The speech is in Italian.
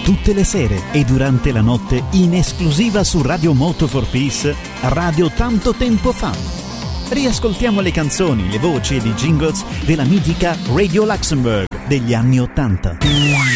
tutte le sere e durante la notte in esclusiva su Radio Moto for Peace, Radio Tanto Tempo Fa. Riascoltiamo le canzoni, le voci ed i jingles della mitica Radio Luxembourg degli anni '80.